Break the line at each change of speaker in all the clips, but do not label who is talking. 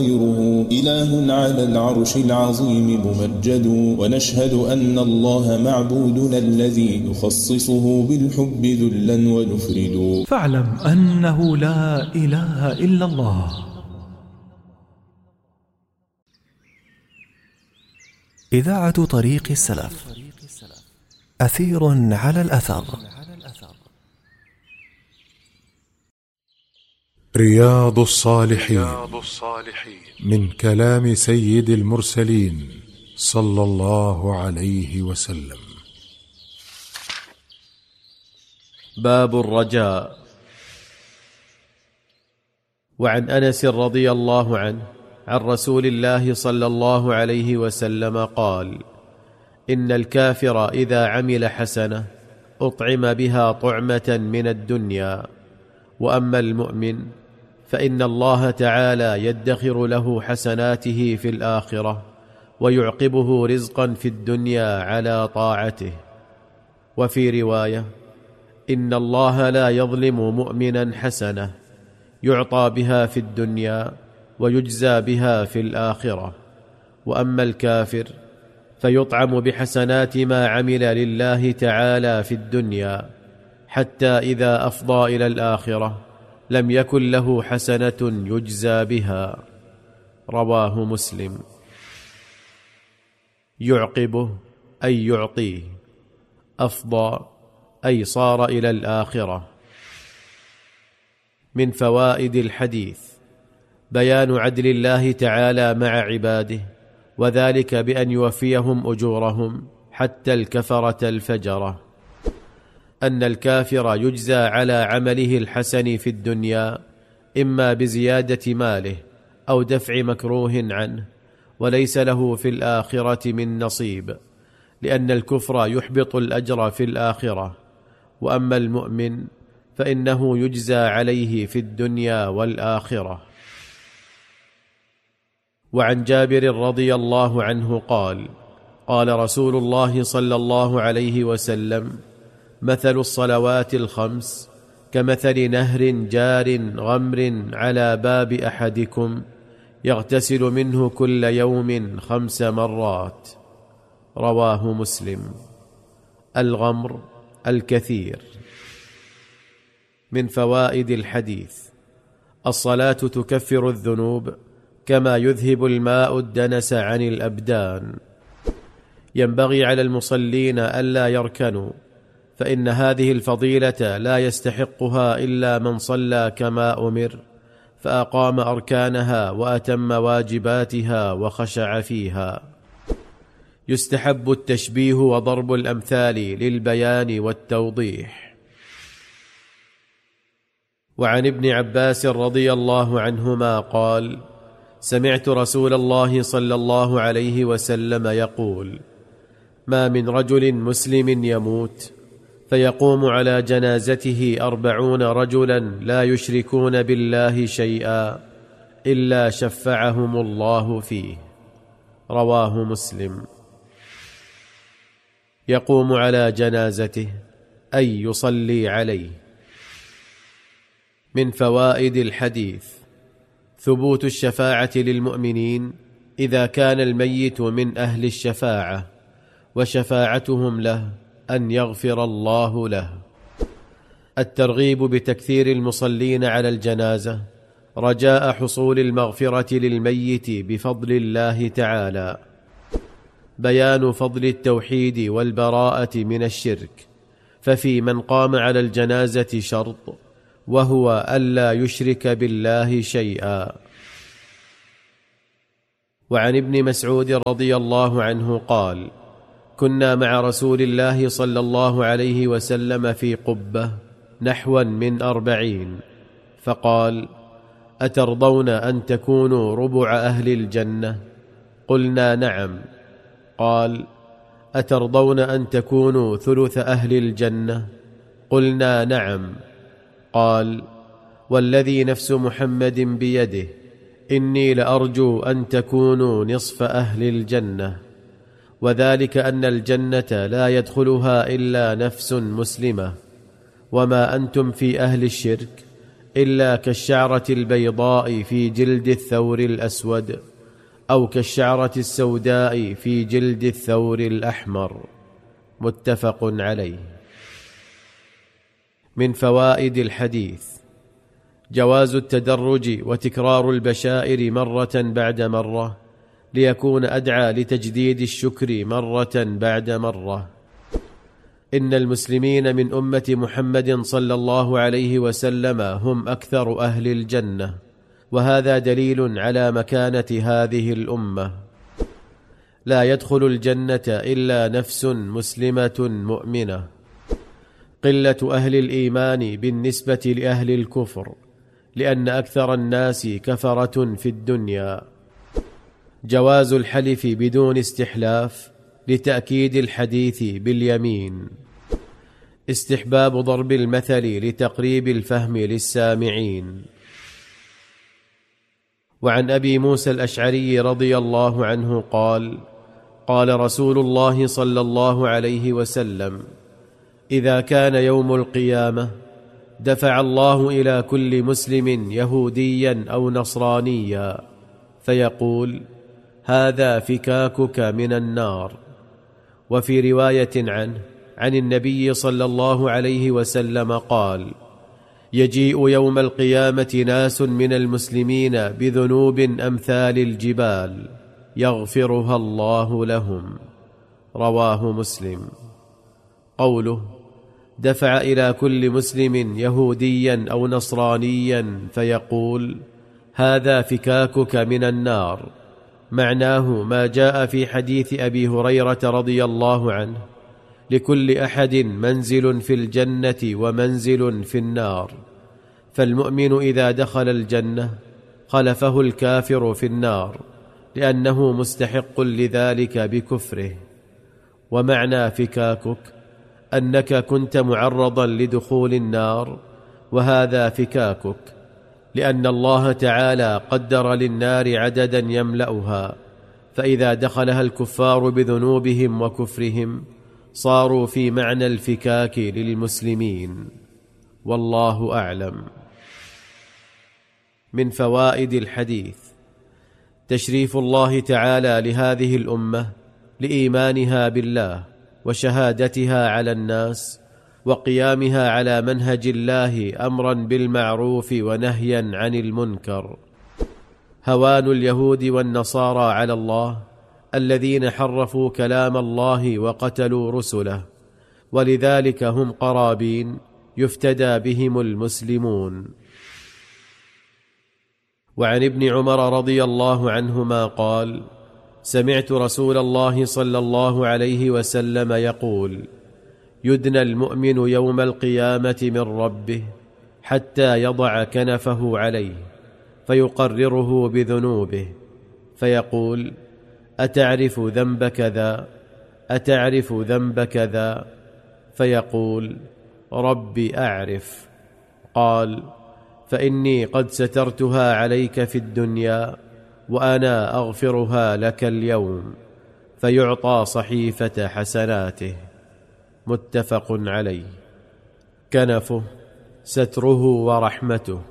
غيره إله على العرش العظيم ممجد، ونشهد أن الله معبودنا الذي يخصصه بالحب ذلا ونفرد.
فاعلم أنه لا إله إلا الله.
إذاعة طريق السلف، أثير على الأثر.
رياض الصالحين من كلام سيد المرسلين صلى الله عليه وسلم.
باب الرجاء. وعن أنس رضي الله عنه عن رسول الله صلى الله عليه وسلم قال: إن الكافر إذا عمل حسنة أطعم بها طعمة من الدنيا، وأما المؤمن فإن الله تعالى يدخر له حسناته في الآخرة ويعقبه رزقا في الدنيا على طاعته. وفي رواية: إن الله لا يظلم مؤمنا حسنة يعطى بها في الدنيا ويجزى بها في الآخرة، وأما الكافر فيطعم بحسنات ما عمل لله تعالى في الدنيا، حتى إذا أفضى إلى الآخرة لم يكن له حسنة يجزى بها. رواه مسلم. يعقبه أي يعطيه، أفضى أي صار إلى الآخرة. من فوائد الحديث بيان عدل الله تعالى مع عباده، وذلك بأن يوفيهم أجورهم حتى الكفرة الفجرة. أن الكافر يجزى على عمله الحسن في الدنيا إما بزيادة ماله أو دفع مكروه عنه، وليس له في الآخرة من نصيب، لأن الكفر يحبط الأجر في الآخرة. وأما المؤمن فإنه يجزى عليه في الدنيا والآخرة. وعن جابر رضي الله عنه قال: قال رسول الله صلى الله عليه وسلم: مثل الصلوات الخمس كمثل نهر جار غمر على باب أحدكم يغتسل منه كل يوم 5 مرات. رواه مسلم. الغمر الكثير. من فوائد الحديث الصلاة تكفر الذنوب كما يذهب الماء الدنس عن الأبدان. ينبغي على المصلين ألا يركنوا، فإن هذه الفضيلة لا يستحقها إلا من صلى كما أمر، فأقام أركانها وأتم واجباتها وخشع فيها. يستحب التشبيه وضرب الأمثال للبيان والتوضيح. وعن ابن عباس رضي الله عنهما قال: سمعت رسول الله صلى الله عليه وسلم يقول: ما من رجل مسلم يموت فيقوم على جنازته 40 رجلا لا يشركون بالله شيئا إلا شفعهم الله فيه. رواه مسلم. يقوم على جنازته أي يصلي عليه. من فوائد الحديث ثبوت الشفاعة للمؤمنين إذا كان الميت من أهل الشفاعة، وشفاعتهم له أن يغفر الله له. الترغيب بتكثير المصلين على الجنازة رجاء حصول المغفرة للميت بفضل الله تعالى. بيان فضل التوحيد والبراءة من الشرك، ففي من قام على الجنازة شرط، وهو ألا يشرك بالله شيئا. وعن ابن مسعود رضي الله عنه قال: كنا مع رسول الله صلى الله عليه وسلم في قبة نحوا من 40، فقال: أترضون أن تكونوا ربع أهل الجنة؟ قلنا: نعم. قال: أترضون أن تكونوا ثلث أهل الجنة؟ قلنا: نعم. قال: والذي نفس محمد بيده إني لأرجو أن تكونوا نصف أهل الجنة، وذلك أن الجنة لا يدخلها إلا نفس مسلمة، وما أنتم في أهل الشرك إلا كالشعرة البيضاء في جلد الثور الأسود، أو كالشعرة السوداء في جلد الثور الأحمر. متفق عليه. من فوائد الحديث: جواز التدرج وتكرار البشائر مرة بعد مرة، ليكون أدعى لتجديد الشكر مرة بعد مرة. إن المسلمين من أمة محمد صلى الله عليه وسلم هم أكثر أهل الجنة، وهذا دليل على مكانة هذه الأمة. لا يدخل الجنة إلا نفس مسلمة مؤمنة. قلة أهل الإيمان بالنسبة لأهل الكفر، لأن أكثر الناس كفرة في الدنيا. جواز الحلف بدون استحلاف لتأكيد الحديث باليمين. استحباب ضرب المثل لتقريب الفهم للسامعين. وعن أبي موسى الأشعري رضي الله عنه قال: قال رسول الله صلى الله عليه وسلم: إذا كان يوم القيامة دفع الله إلى كل مسلم يهوديا أو نصرانيا فيقول: هذا فكاكك من النار. وفي رواية عنه عن النبي صلى الله عليه وسلم قال: يجيء يوم القيامة ناس من المسلمين بذنوب أمثال الجبال يغفرها الله لهم. رواه مسلم. قوله دفع إلى كل مسلم يهوديا أو نصرانيا فيقول: هذا فكاكك من النار، معناه ما جاء في حديث أبي هريرة رضي الله عنه: لكل أحد منزل في الجنة ومنزل في النار، فالمؤمن إذا دخل الجنة خلفه الكافر في النار، لأنه مستحق لذلك بكفره. ومعنى فكاكك أنك كنت معرضا لدخول النار، وهذا فكاكك، لأن الله تعالى قدر للنار عددا يملأها، فإذا دخلها الكفار بذنوبهم وكفرهم صاروا في معنى الفكاك للمسلمين. والله أعلم. من فوائد الحديث: تشريف الله تعالى لهذه الأمة لإيمانها بالله وشهادتها على الناس، وقيامها على منهج الله أمرا بالمعروف ونهيا عن المنكر. هوان اليهود والنصارى على الله الذين حرفوا كلام الله وقتلوا رسله، ولذلك هم قرابين يفتدى بهم المسلمون. وعن ابن عمر رضي الله عنهما قال: سمعت رسول الله صلى الله عليه وسلم يقول: يدنى المؤمن يوم القيامة من ربه حتى يضع كنفه عليه فيقرره بذنوبه، فيقول: أتعرف ذنب كذا؟ أتعرف ذنب كذا؟ فيقول: ربي أعرف. قال: فإني قد سترتها عليك في الدنيا وأنا أغفرها لك اليوم، فيعطى صحيفة حسناته. متفق عليه. كنفه ستره ورحمته.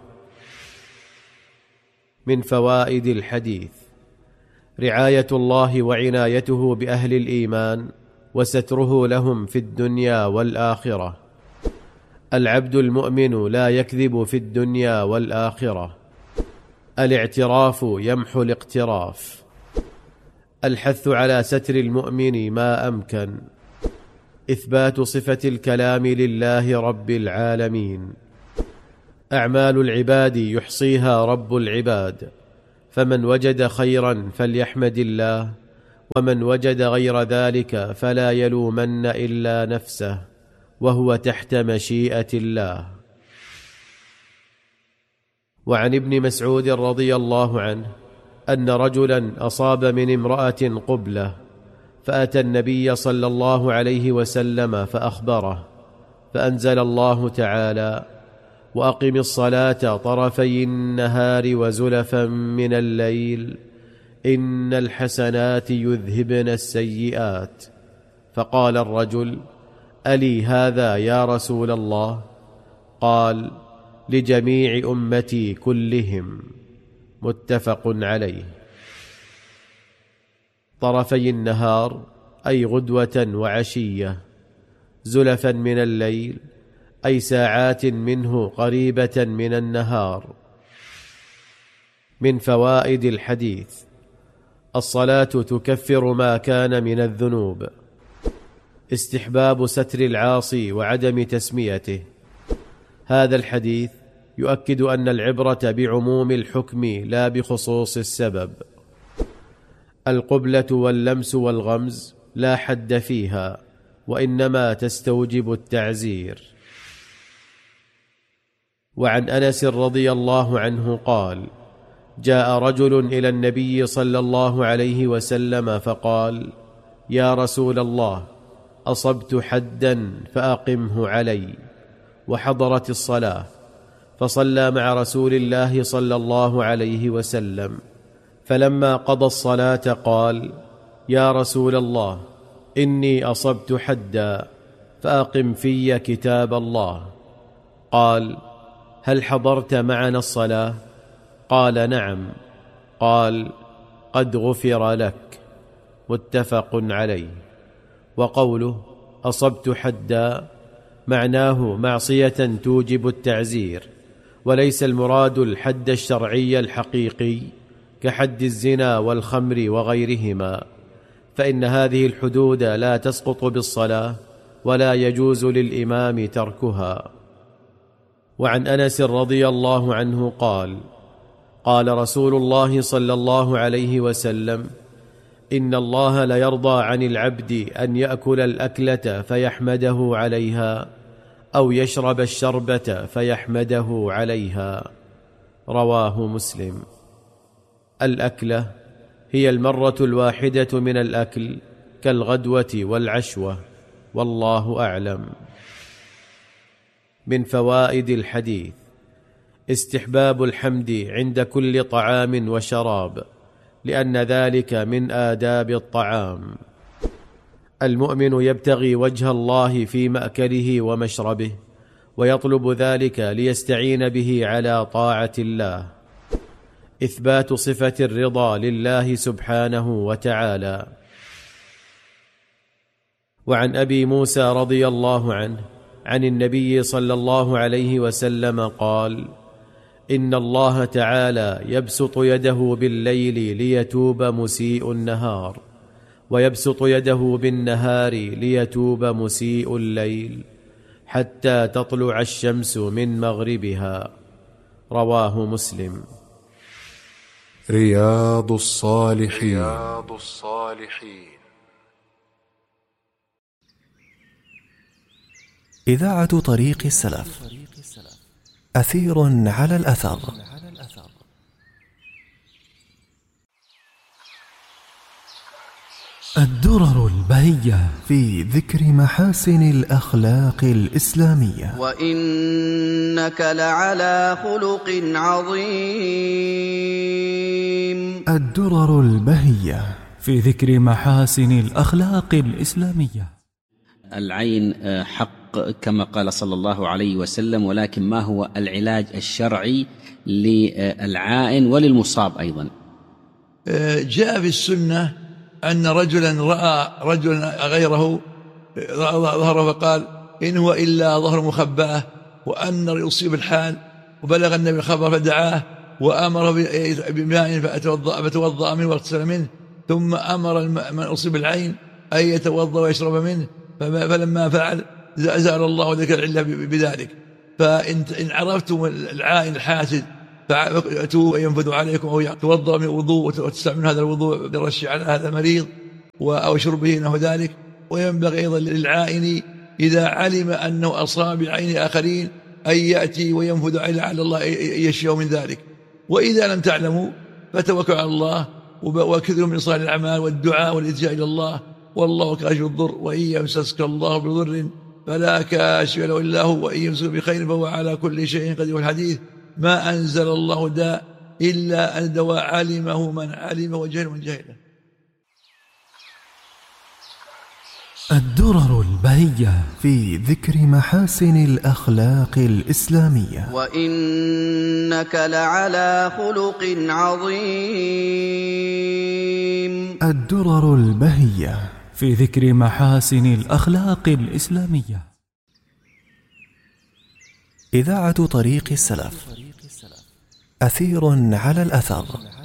من فوائد الحديث: رعاية الله وعنايته بأهل الإيمان وستره لهم في الدنيا والآخرة. العبد المؤمن لا يكذب في الدنيا والآخرة. الاعتراف يمحو الاقتراف. الحث على ستر المؤمن ما أمكن. إثبات صفة الكلام لله رب العالمين. أعمال العباد يحصيها رب العباد، فمن وجد خيرا فليحمد الله، ومن وجد غير ذلك فلا يلومن إلا نفسه، وهو تحت مشيئة الله. وعن ابن مسعود رضي الله عنه أن رجلا أصاب من امرأة قبلة، فأتى النبي صلى الله عليه وسلم فأخبره، فأنزل الله تعالى: وأقم الصلاة طرفي النهار وزلفا من الليل إن الحسنات يذهبن السيئات. فقال الرجل: ألي هذا يا رسول الله؟ قال: لجميع أمتي كلهم. متفق عليه. طرفي النهار أي غدوة وعشية، زلفا من الليل أي ساعات منه قريبة من النهار. من فوائد الحديث: الصلاة تكفر ما كان من الذنوب. استحباب ستر العاصي وعدم تسميته. هذا الحديث يؤكد أن العبرة بعموم الحكم لا بخصوص السبب. القبلة واللمس والغمز لا حد فيها، وإنما تستوجب التعزير. وعن أنس رضي الله عنه قال: جاء رجل إلى النبي صلى الله عليه وسلم فقال: يا رسول الله، أصبت حدا فأقمه علي. وحضرت الصلاة، فصلى مع رسول الله صلى الله عليه وسلم، فلما قضى الصلاة قال: يا رسول الله، إني أصبت حدا فأقم في كتاب الله. قال: هل حضرت معنا الصلاة؟ قال: نعم. قال: قد غفر لك. متفق عليه. وقوله أصبت حدا معناه معصية توجب التعزير، وليس المراد الحد الشرعي الحقيقي كحد الزنا والخمر وغيرهما، فإن هذه الحدود لا تسقط بالصلاة ولا يجوز للإمام تركها. وعن أنس رضي الله عنه قال: قال رسول الله صلى الله عليه وسلم: إن الله ليرضى عن العبد أن يأكل الأكلة فيحمده عليها، أو يشرب الشربة فيحمده عليها. رواه مسلم. الأكلة هي المرة الواحدة من الأكل كالغدوة والعشوة، والله أعلم. من فوائد الحديث: استحباب الحمد عند كل طعام وشراب، لأن ذلك من آداب الطعام. المؤمن يبتغي وجه الله في مأكله ومشربه، ويطلب ذلك ليستعين به على طاعة الله. إثبات صفة الرضا لله سبحانه وتعالى. وعن أبي موسى رضي الله عنه عن النبي صلى الله عليه وسلم قال: إن الله تعالى يبسط يده بالليل ليتوب مسيء النهار، ويبسط يده بالنهار ليتوب مسيء الليل، حتى تطلع الشمس من مغربها. رواه مسلم.
رياض الصالحين.
إذاعة طريق السلف، أثير على الأثر.
الدرر البهية في ذكر محاسن الأخلاق الإسلامية.
وإنك لعلى خلق عظيم.
الدرر البهية في ذكر محاسن الأخلاق الإسلامية.
العين حق كما قال صلى الله عليه وسلم، ولكن ما هو العلاج الشرعي للعائن وللمصاب أيضا؟
جاء في السنة أن رجلا رأى رجلا غيره ظهره فقال: إن هو إلا ظهر مخبأة، وأن يصيب الحال. وبلغ النبي الخبر فدعاه وأمره بماء فتوضأ منه واغتسل منه، ثم أمر من أصيب العين أن يتوضأ ويشرب منه، فلما فعل زال الله ذلك العلة بذلك. فإن عرفتم العائن الحاسد فأتوا وينفذ عليكم، أو توضأ من وضوء وتستعمل هذا الوضوء بالرش على هذا المريض أو شربه نحو ذلك. وينبغي أيضا للعائن إذا علم أنه أصاب بعين آخرين أن يأتي وينفذ على الله يشفيه من ذلك. وإذا لم تعلموا فتوكلوا على الله وكثروا من صالح الأعمال والدعاء والالتجاء إلى الله، والله كاشف الضر، وإن يمسسك الله بضر فلا كاشف له إلا هو، وإن يمسك بخير فهو على كل شيء قدير. الحديث: ما أنزل الله داء إلا أن دواء علمه من علمه وجهله من جهله.
الدرر البهية
في ذكر محاسن الأخلاق الإسلامية.
وإنك لعلى خلق عظيم.
الدرر البهية
في ذكر محاسن الأخلاق الإسلامية.
إذاعة طريق السلف، أثير على الأثر.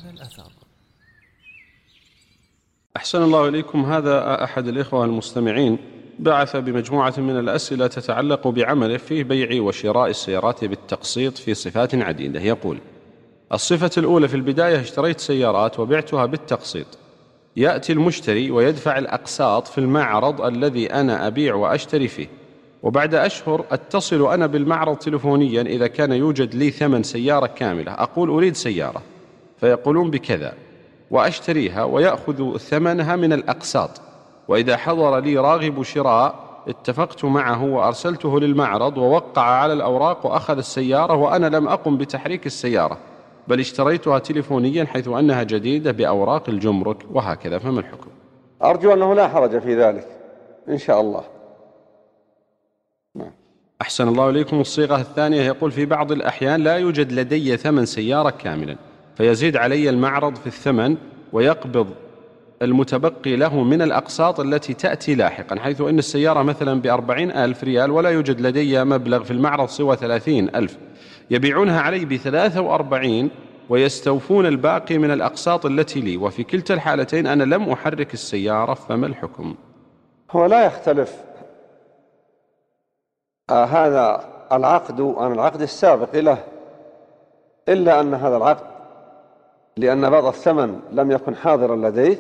أحسن الله إليكم. هذا أحد الإخوة المستمعين بعث بمجموعة من الأسئلة تتعلق بعمله في بيع وشراء السيارات بالتقسيط في صفات عديدة. يقول: الصفة الأولى: في البداية اشتريت سيارات وبعتها بالتقسيط. يأتي المشتري ويدفع الأقساط في المعرض الذي أنا أبيع وأشتري فيه، وبعد أشهر أتصل أنا بالمعرض تلفونيا إذا كان يوجد لي ثمن سيارة كاملة، أقول أريد سيارة فيقولون بكذا وأشتريها ويأخذ ثمنها من الأقساط، وإذا حضر لي راغب شراء اتفقت معه وأرسلته للمعرض ووقع على الأوراق وأخذ السيارة وأنا لم أقم بتحريك السيارة بل اشتريتها تلفونيا حيث أنها جديدة بأوراق الجمرك وهكذا، فما الحكم؟
أرجو أنه لا حرج في ذلك إن شاء الله.
أحسن الله إليكم. الصيغة الثانية: يقول: في بعض الأحيان لا يوجد لدي ثمن سيارة كاملا فيزيد علي المعرض في الثمن ويقبض المتبقي له من الأقساط التي تأتي لاحقا، حيث أن السيارة مثلا ب40,000 ريال ولا يوجد لدي مبلغ في المعرض سوى 30,000، يبيعونها علي ب43 ويستوفون الباقي من الأقساط التي لي، وفي كلتا الحالتين أنا لم أحرك السيارة، فما الحكم؟
هو لا يختلف هذا العقد عن العقد السابق له، إلا أن هذا العقد لأن بعض الثمن لم يكن حاضرا لديك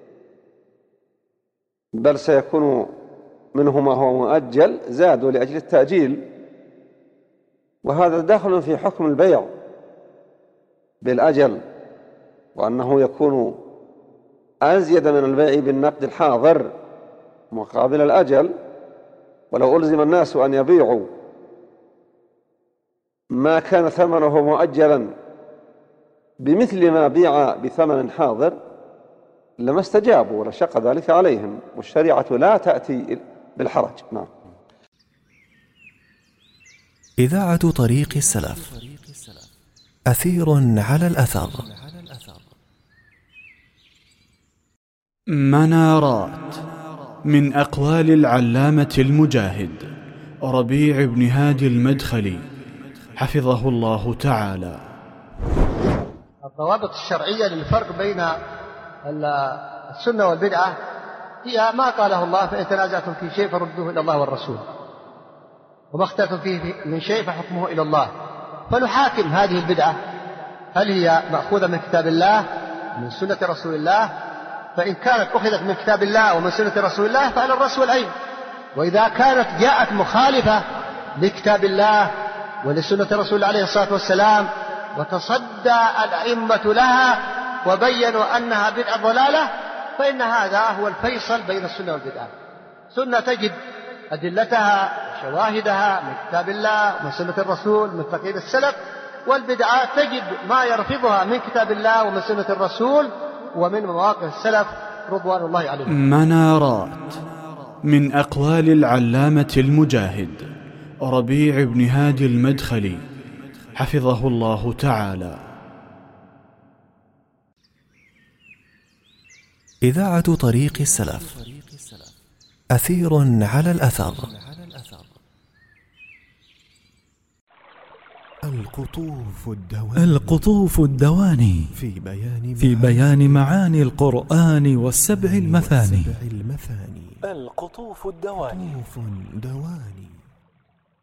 بل سيكون منه ما هو مؤجل زادوا لأجل التأجيل، وهذا داخل في حكم البيع بالأجل، وأنه يكون أزيد من البيع بالنقد الحاضر مقابل الأجل. ولو ألزم الناس أن يبيعوا ما كان ثمنه مؤجلا بمثل ما بيع بثمن حاضر لما استجابوا ولشق ذلك عليهم، والشريعة لا تأتي بالحرج. نعم.
إذاعة طريق السلف، أثير على الأثر.
منارات من أقوال العلامة المجاهد ربيع بن هادي المدخلي حفظه الله تعالى.
الضوابط الشرعية للفرق بين السنة والبدعة هي ما قاله الله: فإن تنازعتم في شيء فردوه إلى الله والرسول، وما اختلفتم فيه من شيء فحكمه إلى الله. فنحاكم هذه البدعة هل هي مأخوذة من كتاب الله من سنة رسول الله؟ فإن كانت أخذت من كتاب الله ومن سنة رسول الله فعلى الرأس والعين، وإذا كانت جاءت مخالفة لكتاب الله ولسنة رسول الله عليه الصلاة والسلام وتصدى الأئمة لها وبينوا أنها بدعة ضلالة، فإن هذا هو الفيصل بين السنة والبدعة. سنة تجد أدلتها وشواهدها من كتاب الله ومن سنة الرسول من فقيه السلف، والبدعة تجد ما يرفضها من كتاب الله ومن سنة الرسول ومن مواقف السلف رضوان الله عليهم.
منارات من أقوال العلامة المجاهد ربيع بن هادي المدخلي حفظه الله تعالى.
إذاعة طريق السلف، أثير على الأثر.
القطوف الدواني في بيان معاني القرآن والسبع المثاني.
القطوف الدواني